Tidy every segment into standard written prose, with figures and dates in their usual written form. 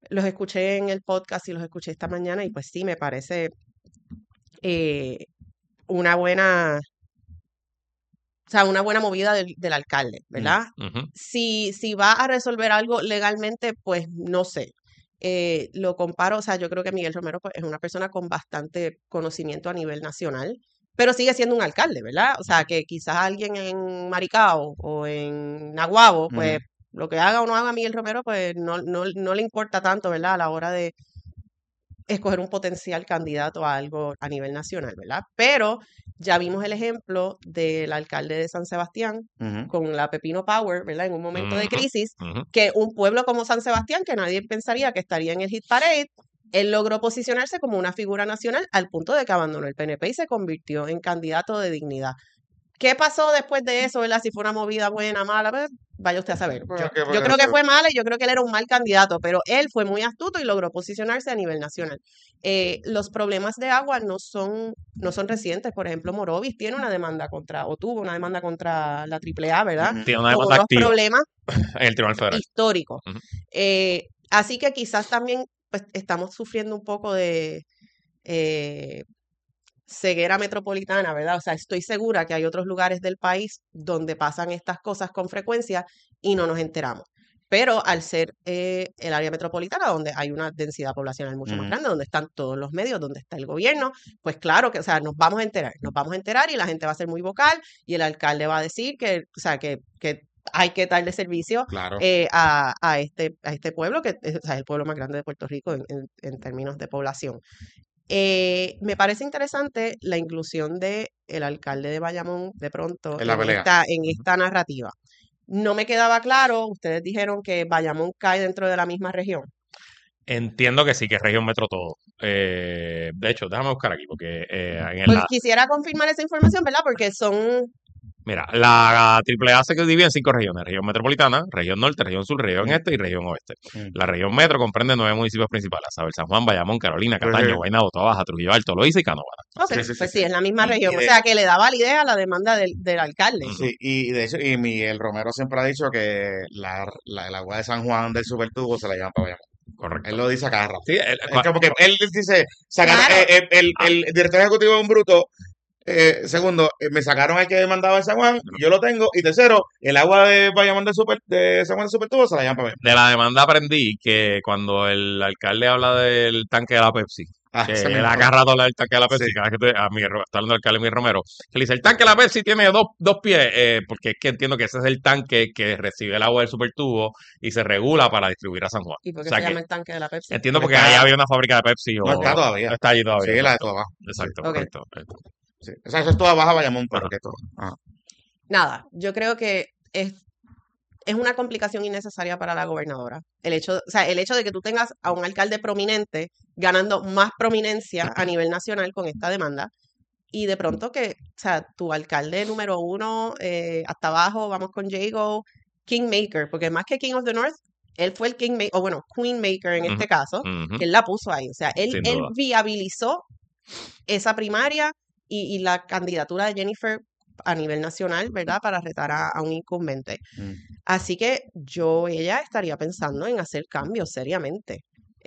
los escuché en el podcast y los escuché esta mañana y pues sí, me parece eh, una buena, o sea, una buena movida del alcalde, ¿verdad? Ujú. Si va a resolver algo legalmente, pues no sé. Lo comparo, o sea, yo creo que Miguel Romero pues, es una persona con bastante conocimiento a nivel nacional, pero sigue siendo un alcalde, ¿verdad? O sea, que quizás alguien en Maricao o en Naguabo, pues lo que haga o no haga Miguel Romero, pues no le importa tanto, ¿verdad? A la hora de escoger un potencial candidato a algo a nivel nacional, ¿verdad? Pero ya vimos el ejemplo del alcalde de San Sebastián con la Pepino Power, ¿verdad? En un momento de Ujú, crisis, ujú. que un pueblo como San Sebastián, que nadie pensaría que estaría en el hit parade, él logró posicionarse como una figura nacional al punto de que abandonó el PNP y se convirtió en candidato de dignidad. ¿Qué pasó después de eso, verdad? Si fue una movida buena, mala, pues, vaya usted a saber. Yo creo que fue mala y yo creo que él era un mal candidato, pero él fue muy astuto y logró posicionarse a nivel nacional. Los problemas de agua no son recientes. Por ejemplo, Morovis tiene una demanda contra, o tuvo una demanda contra la AAA, ¿verdad? Tiene una Con demanda unos activa problemas en el Tribunal Federal. históricos. Ujú. Así que quizás también pues, estamos sufriendo un poco de eh, ceguera metropolitana, ¿verdad? O sea, estoy segura que hay otros lugares del país donde pasan estas cosas con frecuencia y no nos enteramos. Pero al ser el área metropolitana, donde hay una densidad poblacional mucho más grande, donde están todos los medios, donde está el gobierno, pues claro que, o sea, nos vamos a enterar y la gente va a ser muy vocal y el alcalde va a decir que, o sea, que hay que darle servicio Claro. a este pueblo, que o sea, es el pueblo más grande de Puerto Rico en términos de población. Me parece interesante la inclusión de el alcalde de Bayamón de pronto En la pelea. en esta narrativa. No me quedaba claro, ustedes dijeron que Bayamón cae dentro de la misma región. Entiendo que sí, que es región metro todo. De hecho, déjame buscar aquí, porque Pues quisiera confirmar esa información, ¿verdad? Porque mira, la AAA se divide en 5 regiones: región metropolitana, región norte, región sur, región este y región oeste. La región metro comprende 9 municipios principales: Isabel, San Juan, Bayamón, Carolina, Cataño, Guaynabo, Toa Baja, Trujillo Alto, Loíza y Canóvana. ok, Sí, sí, sí, pues sí. sí, es la misma Y región. O de, sea, que le da validez a la demanda del alcalde. sí, y de hecho, y Miguel Romero siempre ha dicho que el agua de San Juan del Supertubo se la llevan para Bayamón. Correcto. Él lo dice a cada rato. Sí, Es como que él dice, Claro. el director ejecutivo es un bruto. Segundo, me sacaron al que demandaba de San Juan, yo lo tengo. Y tercero, el agua de Bayamón de San Juan del Supertubo se la llevan para Bayamón. de la demanda aprendí que cuando el alcalde habla del tanque de la Pepsi, que Ese él mismo. acá rato habla del tanque de la Sí. Pepsi, cada vez que está hablando del alcalde Miguel Romero, que le dice, el tanque de la Pepsi tiene dos pies, porque es que entiendo que ese es el tanque que recibe el agua del supertubo y se regula para distribuir a San Juan. ¿Y por O qué sea se que llama el tanque de la Pepsi? entiendo porque Está, allá había una fábrica de Pepsi no está o todavía. está allí todavía. Sí, la de Exacto, todo abajo. exacto, Ok. correcto. Sí. O sea, eso es toda baja Bayamón, pero Ajá. que todo. Ajá. Nada, yo creo que es una complicación innecesaria para la gobernadora. El hecho de que tú tengas a un alcalde prominente ganando más prominencia a nivel nacional con esta demanda y de pronto que, o sea, tu alcalde número uno, hasta abajo, vamos con Jago, Kingmaker, porque más que King of the North, él fue el Kingmaker, o bueno, Queenmaker en este caso, Ujú. que él la puso ahí. O sea, él Sin duda. viabilizó esa primaria y la candidatura de Jennifer a nivel nacional, ¿verdad? Para retar a un incumbente. Así que ella estaría pensando en hacer cambios seriamente.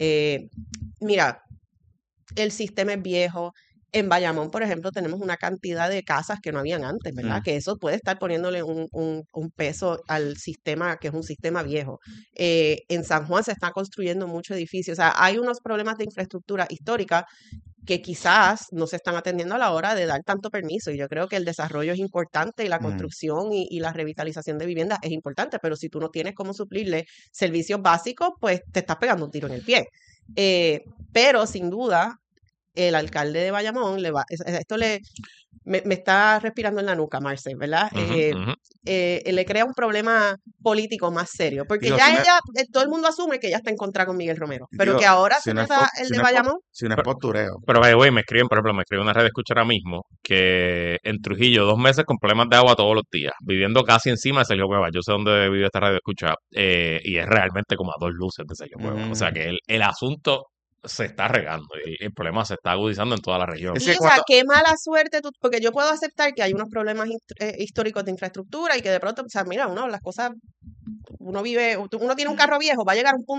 Mira, el sistema es viejo. En Bayamón, por ejemplo, tenemos una cantidad de casas que no habían antes, ¿verdad? Que eso puede estar poniéndole un peso al sistema, que es un sistema viejo. En San Juan se están construyendo muchos edificios. O sea, hay unos problemas de infraestructura histórica que quizás no se están atendiendo a la hora de dar tanto permiso. Y yo creo que el desarrollo es importante y la construcción y la revitalización de viviendas es importante, pero si tú no tienes cómo suplirle servicios básicos, pues te estás pegando un tiro en el pie. Pero sin duda, el alcalde de Bayamón me está respirando en la nuca, Marcel, ¿verdad? Le crea un problema político más serio, porque Digo, ya todo el mundo asume que ella está en contra con Miguel Romero, pero digo, que ahora si se no es trata por- el si de no es por- Bayamón. si no es postureo. Pero, by the way, por ejemplo, me escribe una red de escucha ahora mismo que en Trujillo 2 meses con problemas de agua todos los días, viviendo casi encima de Sergio Cuevas. Yo sé dónde vive esta red de escucha y es realmente como a 2 luces de Sergio Cuevas. O sea que el asunto se está regando y el problema se está agudizando en toda la región. Es Y, que o sea, qué mala suerte porque yo puedo aceptar que hay unos problemas históricos de infraestructura y que de pronto, o sea, mira, las cosas, uno tiene un carro viejo, va a llegar un punto